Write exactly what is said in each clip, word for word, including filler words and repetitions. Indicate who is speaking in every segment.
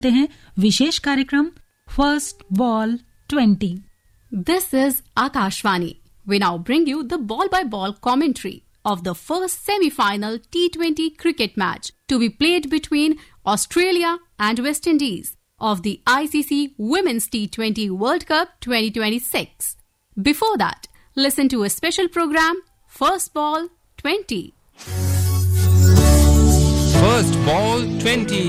Speaker 1: हैं विशेष कार्यक्रम first ball twenty.
Speaker 2: This is Akashvani. We now bring you the ball-by-ball commentary of the first semi-final T twenty cricket match to be played between Australia and West Indies of the I C C Women's T twenty World Cup twenty twenty-six. Before that, listen to a special program, First Ball twenty.
Speaker 3: First Ball twenty.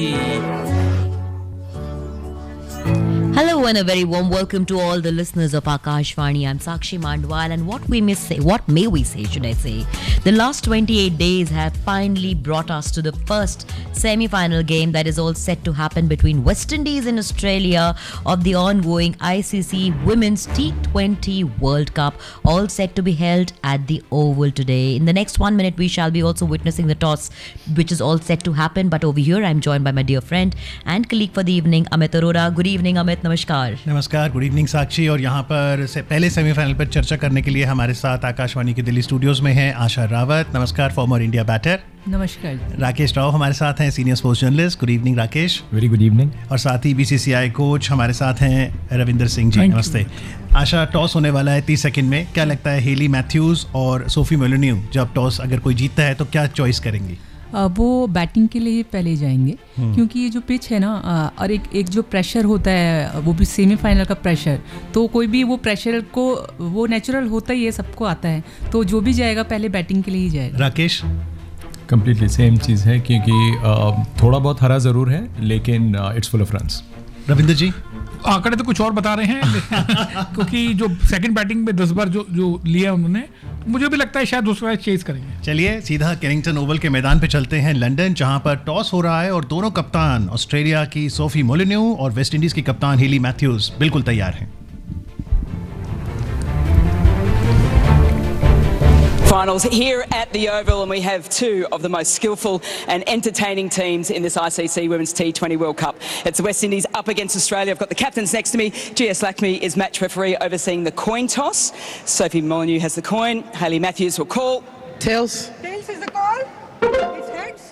Speaker 4: Hello and a very warm welcome to all the listeners of Akashvani. I'm Sakshi Mandwal, and what we may say, what may we say, should I say? The last twenty-eight days have finally brought us to the first semi-final game that is all set to happen between West Indies and Australia of the ongoing I C C Women's T twenty World Cup, all set to be held at the Oval today. In the next one minute, we shall be also witnessing the toss, which is all set to happen. But over here, I'm joined by my dear friend and colleague for the evening, Amit Arora. Good evening, Amit. नमस्कार.
Speaker 5: नमस्कार, good evening साक्षी. और यहाँ पर से पहले semifinal पर चर्चा करने के लिए हमारे साथ आकाशवाणी के दिल्ली स्टूडियोज में हैं आशा रावत. नमस्कार. Farmer India batter.
Speaker 6: नमस्कार.
Speaker 5: राकेश राव हमारे साथ हैं, senior sports journalist. Good evening Rakesh.
Speaker 7: Very good evening.
Speaker 5: और साथ ही बीसीसीआई कोच हमारे साथ हैं रविंदर सिंह जी. नमस्ते. आशा, टॉस होने वाला है तीस सेकंड में. क्या लगता है हेली मैथ्यूज और सोफी मोलिन्यू, जब टॉस अगर कोई जीतता है तो क्या चॉइस करेंगी?
Speaker 6: वो बैटिंग के लिए पहले जाएंगे, क्योंकि ये जो पिच है ना, और एक एक जो प्रेशर होता है, वो भी सेमीफाइनल का प्रेशर, तो कोई भी वो प्रेशर को वो नेचुरल होता ही है, सबको आता है, तो जो भी जाएगा पहले बैटिंग के लिए ही जाएगा.
Speaker 5: राकेश.
Speaker 7: कंप्लीटली सेम चीज़ है, क्योंकि थोड़ा बहुत हरा ज़रूर है, लेकिन it's full of runs.
Speaker 5: Ravindra जी.
Speaker 8: आंकड़े तो कुछ और बता रहे हैं क्योंकि जो सेकंड बैटिंग में दस बार जो जो लिया उन्होंने, मुझे भी लगता है शायद दूसरा चेज करेंगे.
Speaker 5: चलिए सीधा कैनिंगटन ओवल के मैदान पे चलते हैं, लंदन, जहां पर टॉस हो रहा है और दोनों कप्तान, ऑस्ट्रेलिया की सोफी मोलिन्यू और वेस्ट इंडीज की कप्तान हेली मैथ्यूज, बिल्कुल तैयार हैं.
Speaker 9: Finals here at the Oval, and we have two of the most skillful and entertaining teams in this I C C Women's T twenty World Cup. It's the West Indies up against Australia. I've got the captains next to me. G S Lakshmi is match referee overseeing the coin toss. Sophie Molineux has the coin. Hayley Matthews will call.
Speaker 10: Tails.
Speaker 11: Tails is the call. It's heads.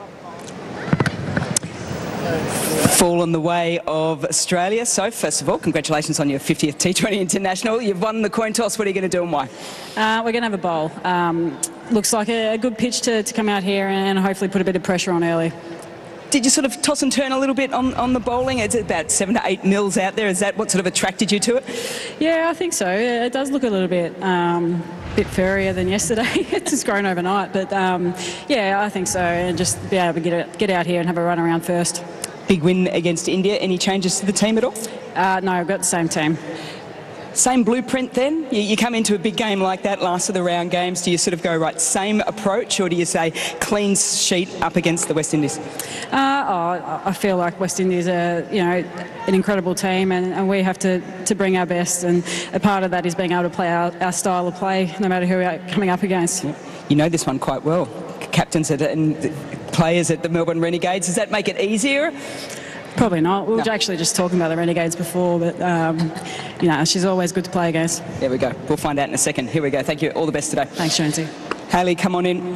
Speaker 9: Fall in the way of Australia. So, first of all, congratulations on your fiftieth T twenty International. You've won the coin toss. What are you going to do and why?
Speaker 12: Uh, we're going to have a bowl. Um, looks like a, a good pitch to, to come out here and hopefully put a bit of pressure on early.
Speaker 9: Did you sort of toss and turn a little bit on, on the bowling? It's about seven to eight mils out there. Is that what sort of attracted you to it?
Speaker 12: Yeah, I think so. It does look a little bit um, bit furrier than yesterday. It's just grown overnight. But um, yeah, I think so. And just be able to get, it, get out here and have a run around first.
Speaker 9: Big win against India. Any changes to the team at all?
Speaker 12: Uh, no, I've got the same team.
Speaker 9: Same blueprint then? You, you come into a big game like that, last of the round games, do you sort of go, right, same approach, or do you say clean sheet up against the West Indies?
Speaker 12: Uh, oh, I feel like West Indies are, you know, an incredible team, and, and we have to, to bring our best, and a part of that is being able to play our, our style of play, no matter who we're coming up against.
Speaker 9: You know this one quite well. Captains at, and players at the Melbourne Renegades. Does that make it easier?
Speaker 12: Probably not. We were
Speaker 9: No.
Speaker 12: actually just talking about the Renegades before, but, um, you know, she's always good to play against.
Speaker 9: There we go. We'll find out in a second. Here we go. Thank you. All the best today.
Speaker 12: Thanks, Jonesy.
Speaker 9: Hayley, come on in.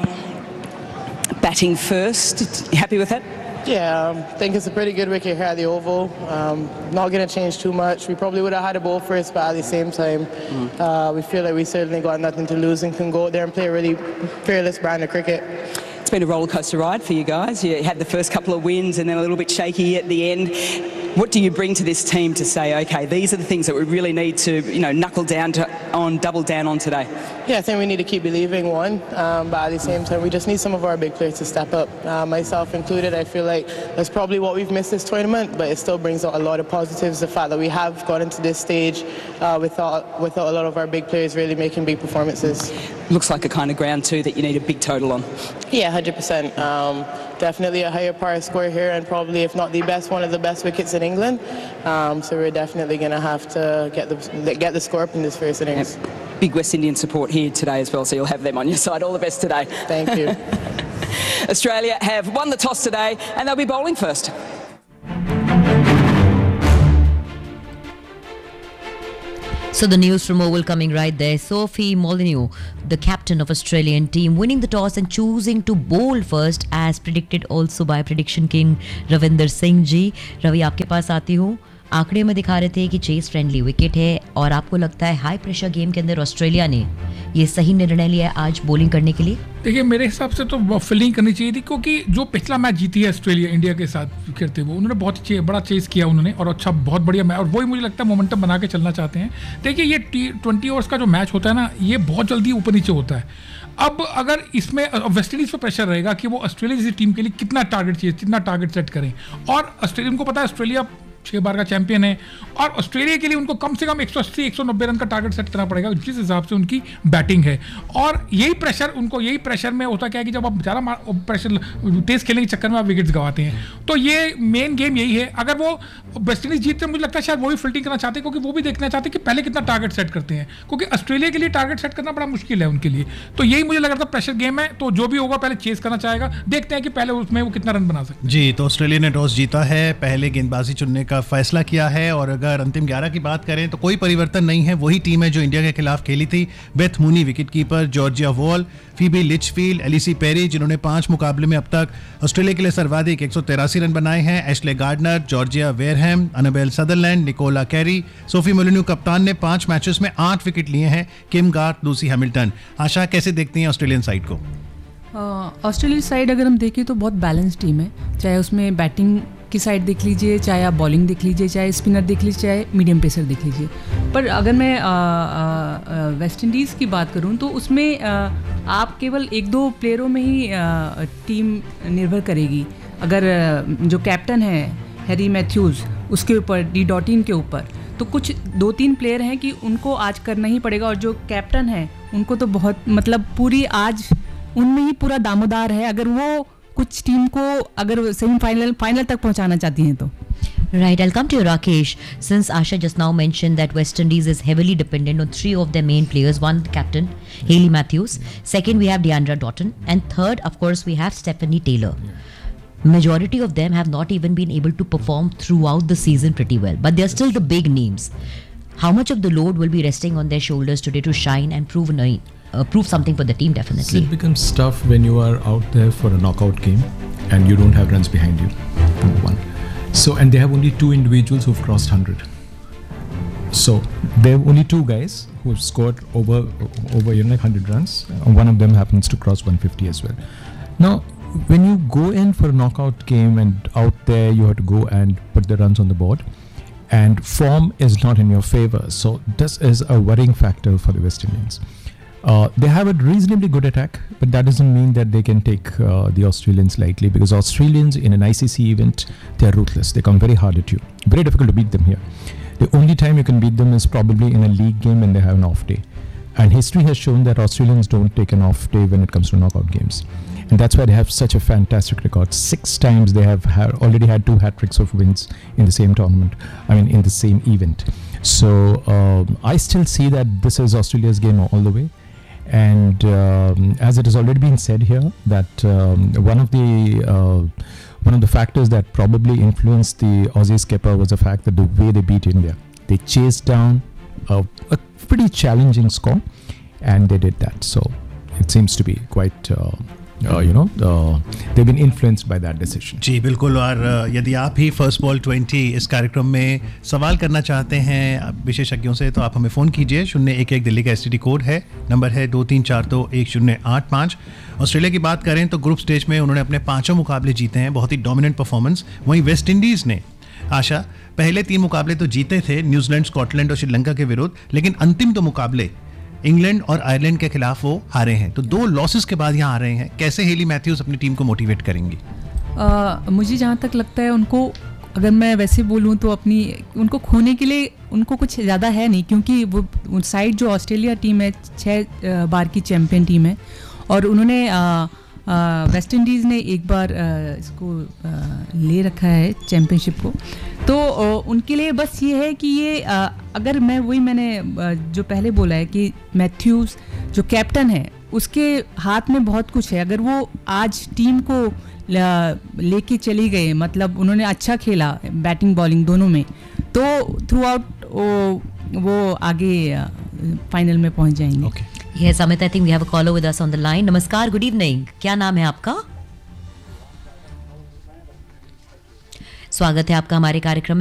Speaker 9: Batting first. You happy with that?
Speaker 10: Yeah, um, I think it's a pretty good wicket here at the Oval. Um, not going to change too much. We probably would have had a ball first, but at the same time, mm. uh, we feel like we certainly got nothing to lose and can go out there and play a really fearless brand of cricket.
Speaker 9: It's been a roller coaster ride for you guys. You had the first couple of wins and then a little bit shaky at the end. What do you bring to this team to say, okay, these are the things that we really need to, you know, knuckle down to, on, double down on today?
Speaker 10: Yeah, I think we need to keep believing, one, um, but at the same time, we just need some of our big players to step up. Uh, myself included, I feel like that's probably what we've missed this tournament, but it still brings out a lot of positives. The fact that we have gotten to this stage uh, without, without a lot of our big players really making big performances.
Speaker 9: Looks like a kind of ground too that you need a big total on.
Speaker 10: Yeah, one hundred percent. Um, definitely a higher par score here, and probably, if not the best, one of the best wickets in England. Um, so we're definitely going to have to get the get the score up in this first innings.
Speaker 9: Yep. Big West Indian support here today as well, so you'll have them on your side. All the best today.
Speaker 10: Thank you.
Speaker 9: Australia have won the toss today, and they'll be bowling first.
Speaker 4: So the news from Oval coming right there. Sophie Molyneux, the captain of Australian team, winning the toss and choosing to bowl first as predicted also by prediction king Ravinder Singh जी. रवि आपके पास आती हूँ. आंकड़े में दिखा रहे थे कि chess friendly wicket है और आपको लगता है हाई प्रेशर गेम के अंदर ऑस्ट्रेलिया ने ये सही निर्णय लिया है आज बॉलिंग करने के लिए?
Speaker 8: देखिए मेरे हिसाब से तो फील्डिंग करनी चाहिए थी, क्योंकि जो पिछला मैच जीती है ऑस्ट्रेलिया इंडिया के साथ खेलते हुए, उन्होंने बहुत चे, बड़ा चेस किया उन्होंने और अच्छा बहुत बढ़िया मैच, और वही मुझे लगता है मोमेंटम बना के चलना चाहते हैं. देखिए ये टी ट्वेंटी ओवर्स का जो मैच होता है ना, ये बहुत जल्दी ऊपर नीचे होता है. अब अगर इसमें वेस्ट इंडीज पर प्रेशर रहेगा कि वो ऑस्ट्रेलिया जैसी टीम के लिए कितना टारगेट चाहिए, कितना टारगेट सेट करें, और ऑस्ट्रेलिया को पता है ऑस्ट्रेलिया छः बार का चैंपियन है और ऑस्ट्रेलिया के लिए उनको कम से कम एक सौ अस्सी एक सौ नब्बे रन का टारगेट सेट करना पड़ेगा जिस हिसाब से उनकी बैटिंग है. और यही प्रेशर उनको यही प्रेशर में होता क्या है कि जब आप ज़्यादा प्रेशर तेज खेलने के चक्कर में आप विकेट्स गंवाते हैं. तो ये मेन गेम यही है. अगर वो वेस्ट इंडीज जीतते मुझे लगता है शायद वो भी फील्डिंग करना चाहते हैं, क्योंकि वो भी देखना चाहते हैं कि पहले कितना टारगेट सेट करते हैं, क्योंकि ऑस्ट्रेलिया के लिए टारगेट सेट करना बड़ा मुश्किल है उनके लिए. तो यही मुझे लग रहा था प्रेशर गेम है, तो जो भी होगा पहले चेस करना चाहेगा. देखते हैं कि पहले उसमें वो कितना रन बना सकते
Speaker 5: जी. तो ऑस्ट्रेलिया ने टॉस जीता है, पहले गेंदबाजी चुनने का फैसला किया है, और अगर अंतिम ग्यारह की बात करें तो कोई परिवर्तन नहीं है. वही टीम है जो इंडिया के खिलाफ खेली थी. Beth Mooney wicketkeeper, Georgia wall, Phoebe Litchfield, Élysée peri जिन्होंने पांच मुकाबले में अब तक ऑस्ट्रेलिया के लिए सर्वाधिक एक सौ तिरासी रन बनाए हैं, Ashleigh Gardner, Georgia Wareham, Annabel Sutherland, Nicola Carey, Sophie मोलिन्यू कप्तान ने पांच मैचेस में आठ विकेट लिए हैं, किम गार्थ, लूसी हैमिल्टन. आशा कैसे देखती हैं ऑस्ट्रेलियन साइड को?
Speaker 6: ऑस्ट्रेलिया साइड अगर हम देखें तो बहुत बैलेंस टीम है, चाहे उसमें बैटिंग की साइड देख लीजिए, चाहे आप बॉलिंग देख लीजिए, चाहे स्पिनर देख लीजिए, चाहे मीडियम पेसर देख लीजिए. पर अगर मैं आ, आ, वेस्ट इंडीज़ की बात करूं तो उसमें आ, आप केवल एक दो प्लेयरों में ही आ, टीम निर्भर करेगी. अगर आ, जो कैप्टन है हैरी मैथ्यूज़ उसके ऊपर, डी डॉटिन के ऊपर, तो कुछ दो तीन प्लेयर हैं कि उनको आज करना ही पड़ेगा. और जो कैप्टन है उनको तो बहुत मतलब पूरी आज उनमें ही पूरा दामोदार है, अगर वो कुछ टीम को अगर सेमीफाइनल फाइनल तक पहुंचाना चाहती हैं तो.
Speaker 4: Right, I'll come to you, Rakesh. Since Asha just now mentioned that West Indies is heavily dependent on three of their main players. One, the captain, Hayley Matthews. Second, we have Deandra Dottin. And third, of course, we have Stephanie Taylor. Majority of them have not even been able to perform throughout the season pretty well. But they're still the big names. How much of the load will be resting on their shoulders today to shine and prove a Uh, prove something for the team, definitely.
Speaker 7: So it becomes tough when you are out there for a knockout game and you don't have runs behind you, number one. So, and they have only two individuals who've crossed one hundred. So, there are only two guys who've scored over, over you know, like one hundred runs. And one of them happens to cross one fifty as well. Now, when you go in for a knockout game and out there you have to go and put the runs on the board, and form is not in your favor. So, this is a worrying factor for the West Indians. Uh, they have a reasonably good attack, but that doesn't mean that they can take uh, the Australians lightly, because Australians in an I C C event, they are ruthless. They come very hard at you. Very difficult to beat them here. The only time you can beat them is probably in a league game when they have an off day. And history has shown that Australians don't take an off day when it comes to knockout games. And that's why they have such a fantastic record. Six times they have ha- already had two hat-tricks of wins in the same tournament. I mean, in the same event. So um, I still see that this is Australia's game all the way. And um, as it has already been said here, that um, one of the uh, one of the factors that probably influenced the Aussie skipper was the fact that the way they beat India, they chased down a, a pretty challenging score, and they did that. So it seems to be quite. Uh, Uh, you know, uh, they've been influenced by that decision.
Speaker 5: जी बिल्कुल. और uh, यदि आप ही first ball twenty इस कार्यक्रम में सवाल करना चाहते हैं विशेषज्ञों से, तो आप हमें फ़ोन कीजिए. शून्य एक एक दिल्ली का एस टी डी कोड है, नंबर है दो तीन चार दो एक शून्य आठ पाँच. ऑस्ट्रेलिया की बात करें तो ग्रुप स्टेज में उन्होंने अपने पाँचों मुकाबले जीते हैं, बहुत ही डोमिनेंट परफॉर्मेंस. वहीं वेस्ट इंडीज़ ने आशा पहले तीन मुकाबले तो जीते थे, न्यूजीलैंड, स्कॉटलैंड और श्रीलंका के विरुद्ध, लेकिन अंतिम दो मुकाबले इंग्लैंड और आयरलैंड के खिलाफ वो हारे हैं. तो दो लॉसेस के बाद यहाँ आ रहे हैं. कैसे हेली मैथ्यूज अपनी टीम को मोटिवेट करेंगी?
Speaker 6: uh, मुझे जहाँ तक लगता है उनको, अगर मैं वैसे बोलूँ तो अपनी उनको खोने के लिए उनको कुछ ज़्यादा है नहीं, क्योंकि वो साइड जो ऑस्ट्रेलिया टीम है छः बार की चैम्पियन टीम है, और उन्होंने uh, वेस्ट इंडीज़ ने एक बार आ, इसको आ, ले रखा है चैम्पियनशिप को. तो आ, उनके लिए बस ये है कि ये आ, अगर मैं वही मैंने आ, जो पहले बोला है कि मैथ्यूज़ जो कैप्टन है उसके हाथ में बहुत कुछ है. अगर वो आज टीम को लेके चली गए, मतलब उन्होंने अच्छा खेला बैटिंग बॉलिंग दोनों में, तो थ्रू आउट वो आगे फाइनल में पहुंच जाएंगे.
Speaker 5: Okay.
Speaker 4: Yes, Amit, I think we have a caller with us on the line. नमस्कार, good evening. क्या नाम है आपका? स्वागत है आपका हमारे कार्यक्रम में.